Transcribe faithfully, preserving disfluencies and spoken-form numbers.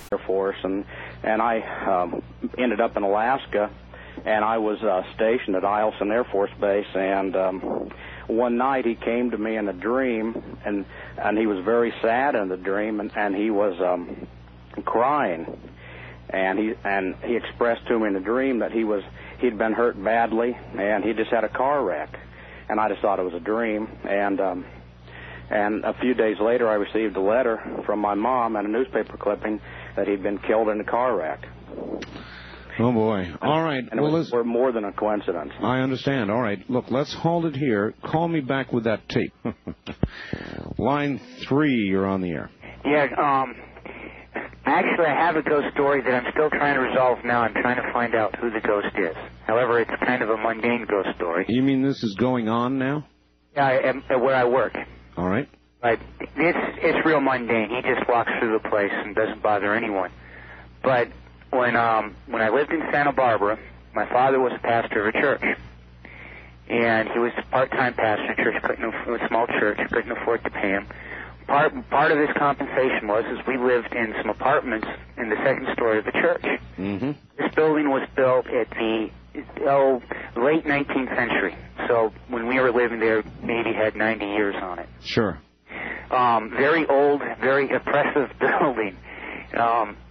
Air Force, and and I um, ended up in Alaska, and I was uh, stationed at Eielson Air Force Base, and um, one night he came to me in a dream, and and he was very sad in the dream, and, and he was um, crying, and he and he expressed to me in the dream that he was he'd been hurt badly, and he just had a car wreck, and I just thought it was a dream, and um, and a few days later I received a letter from my mom and a newspaper clipping that he'd been killed in a car wreck. Oh, boy. All right. And well, it was more than a coincidence. I understand. All right. Look, let's hold it here. Call me back with that tape. Line three, you're on the air. Yeah, um, actually, I have a ghost story that I'm still trying to resolve now. I'm trying to find out who the ghost is. However, it's kind of a mundane ghost story. You mean this is going on now? Yeah, I, at where I work. All right. But it's, it's real mundane. He just walks through the place and doesn't bother anyone. But when um when I lived in Santa Barbara, my father was a pastor of a church, and he was a part-time pastor. Church couldn't afford, a small church, couldn't afford to pay him. Part part of his compensation was is we lived in some apartments in the second story of the church. Mm-hmm. This building was built at the oh late nineteenth century, so when we were living there, maybe had ninety years on it. Sure. Um, very old, very oppressive building. Um,